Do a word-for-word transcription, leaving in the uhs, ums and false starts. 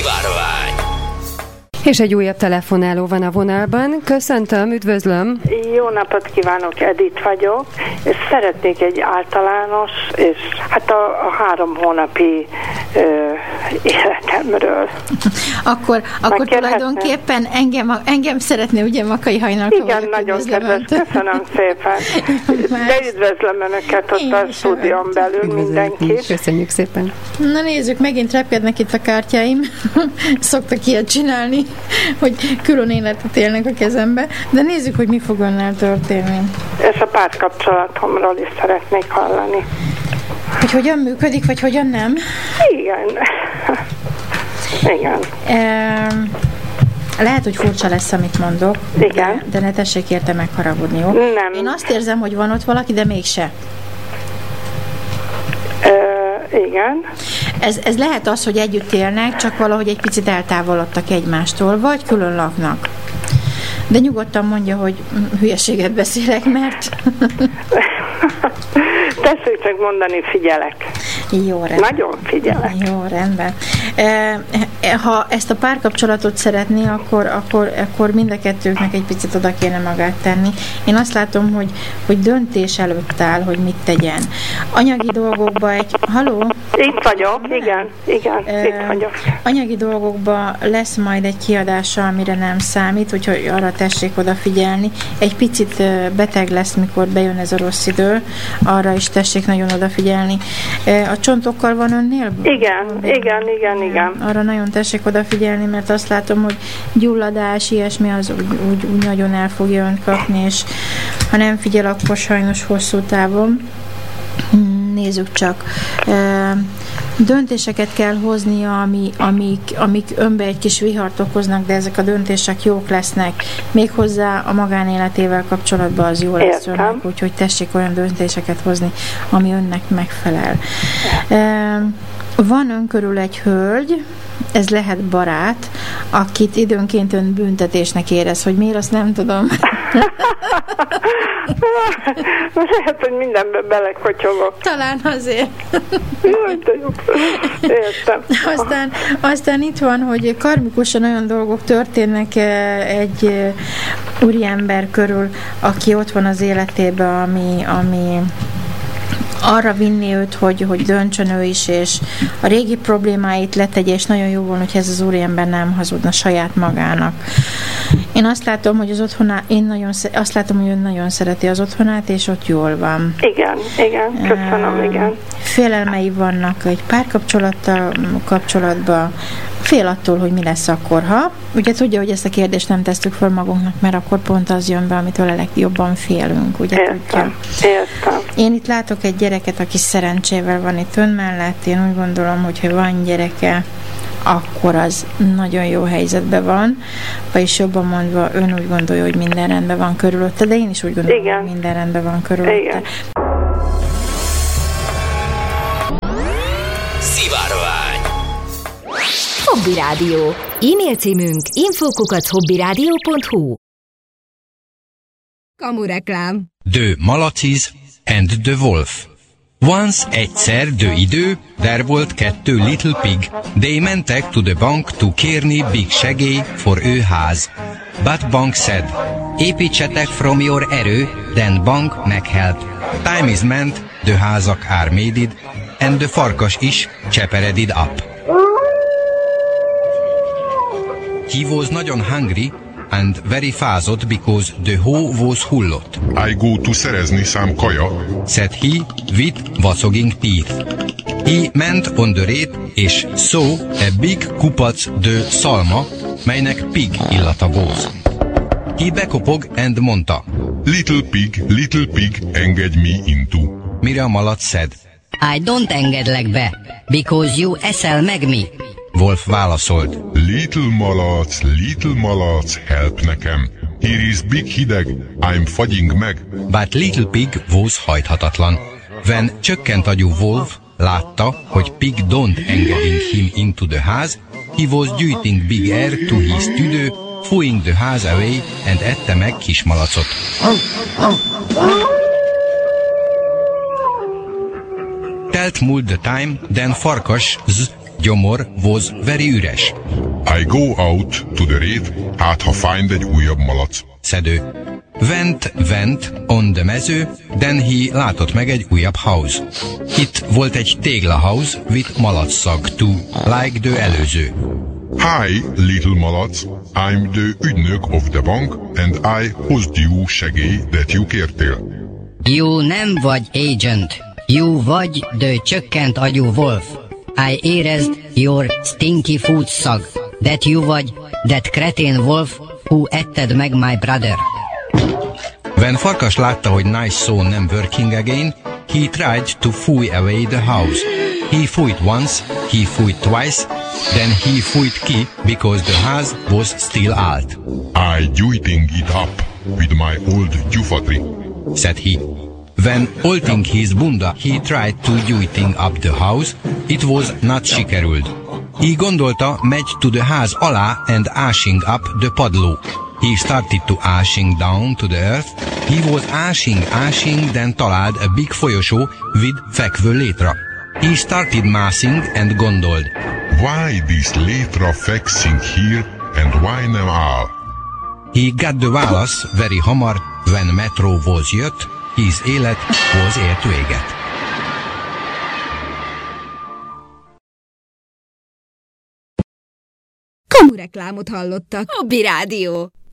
Szivárvány. És egy újabb telefonáló van a vonalban. Köszöntöm, üdvözlöm. Jó napot kívánok, Edith vagyok, és szeretnék egy általános, és hát a, a három hónapi ö, életemről. Akkor, akkor tulajdonképpen engem, engem szeretné ugye Makai Hajnalka. Igen, nagyon kedves, köszönöm szépen. De üdvözlöm Önöket ott a stúdión belül, mindenkit. Köszönjük szépen. Na nézzük, megint repkednek itt a kártyáim. Szoktak ilyet csinálni, hogy külön életet élnek a kezembe, de nézzük, hogy mi fog önnel történni. És a párkapcsolatomról is szeretnék hallani. Hogy hogyan működik, vagy hogyan nem? Igen. Igen. E, lehet, hogy furcsa lesz, amit mondok. Igen. De, de ne tessék érte megharagudni, jó? Nem. Én azt érzem, hogy van ott valaki, de mégse. Igen. Ez, ez lehet az, hogy együtt élnek, csak valahogy egy picit eltávolodtak egymástól, vagy külön laknak. De nyugodtan mondja, hogy hülyeséget beszélek, mert... Tessék csak mondani, figyelek. Jó, rendben. Nagyon figyelek. Jó, rendben. Ha ezt a párkapcsolatot szeretné, akkor, akkor, akkor mind a kettőknek egy picit oda kéne magát tenni. Én azt látom, hogy, hogy döntés előtt áll, hogy mit tegyen. Anyagi dolgokba egy... Haló? Itt vagyok, igen, igen, uh, itt vagyok. Anyagi dolgokba lesz majd egy kiadása, amire nem számít, úgyhogy arra tessék odafigyelni. Egy picit beteg lesz, mikor bejön ez a rossz idő, arra is tessék nagyon odafigyelni. A csontokkal van önnél? Igen, igen, igen, igen. Arra nagyon tessék odafigyelni, mert azt látom, hogy gyulladás, ilyesmi az úgy, úgy, úgy nagyon el fogja önt kapni, és ha nem figyel, akkor sajnos hosszú távon. Nézzük csak. Döntéseket kell hoznia, ami, amik, amik önbe egy kis vihart okoznak, de ezek a döntések jók lesznek. Méghozzá a magánéletével kapcsolatban az jó lesz önnek, úgyhogy tessék olyan döntéseket hozni, ami önnek megfelel. Van ön körül egy hölgy, ez lehet barát, akit időnként ön büntetésnek érez, hogy miért, azt nem tudom. Lehet, hogy mindenben belekotyogok. Talán azért. Jaj, de jó. Értem. Aztán, aztán itt van, hogy karmikusan olyan dolgok történnek egy úriember körül, aki ott van az életében, ami, ami arra vinni őt, hogy, hogy döntsön ő is, és a régi problémáit letegye, és nagyon jó volna, hogy ez az úriember nem hazudna saját magának. Én azt látom, hogy az otthonát, én nagyon, azt látom, hogy ön nagyon szereti az otthonát, és ott jól van. Igen, igen, köszönöm, igen. Félelmei vannak egy párkapcsolattal kapcsolatban, fél attól, hogy mi lesz akkor, ha. Ugye tudja, hogy ezt a kérdést nem tesszük fel magunknak, mert akkor pont az jön be, amitől a legjobban félünk, ugye értem, tudja. Értem. Én itt látok egy gyereket, aki szerencsével van itt ön mellett. Én úgy gondolom, hogy ha van gyereke, akkor az nagyon jó helyzetben van, vagyis jobban mondva, ön úgy gondolja, hogy minden rendben van körülötte, de én is úgy gondolom, igen, hogy minden rendben van körülötte. Igen. Szivárvány. Hobby Rádió. E-mail címünk info kukac hobbyradio pont hu. Kamureklám. The Malachies and the Wolf. Once, egyszer, dő idő, there volt kettő little pig. They mentek to the bank to kérni big segély for ő ház. But bank said, építsetek from your erő, then bank meghelp. Time is meant, the házak are made it, and the farkas is cseperedid up. He was nagyon hungry, and very fázott because the hoe was hullott. I go to szerezni szám kaja, said he with vassoging teeth. He ment on the rate, és saw a big kupac de szalma, melynek pig illata volt. He bekopog and mondta, little pig, little pig, engedj me into. Mire a malac said, I don't engedlek be, because you eszel meg mi. Wolf válaszolt, little malac, little malac, help nekem. Here is big hideg, I'm fagying meg. But little pig was hajthatatlan. When csökkent agyú Wolf látta, hogy pig don't engeding him into the house, he was gyűjting big air to his tüdő, throwing the house away, and ette meg kismalacot. Telt múlt the time, then farkas z gyomor was very üres. I go out to the rét, hát ha find egy újabb malac. Szedő. Went, went on the mező, then he látott meg egy újabb house. Itt volt egy téglahouse with malac-szag too, like the előző. Hi, little malac, I'm the ügynök of the bank, and I hozd you segély, that you kértél. You nem vagy agent. You vagy the csökkent agyú wolf. I érezd your stinky food szag. That you vagy that cretin wolf who etted meg my brother. When Farkas látta, hogy Nice Saw nem working again, he tried to fúj away the house. He fújt once, he fújt twice, then he fújt ki because the house was still alt. I gyújting it up with my old gyufatri, said he. When olting his bunda, he tried to gyújting up the house. It was not sikerült. He gondolta, megy to the house alá and ashing up the padló. He started to ashing down to the earth. He was ashing, ashing, then talált a big folyosó with fekvő létra. He started massing and gondold. Why this létra fekszing here and why nem áll? He got the válasz very hamar when metro was jött, his élet was ért véget. Kamu reklámot hallottak. Hobby Rádió.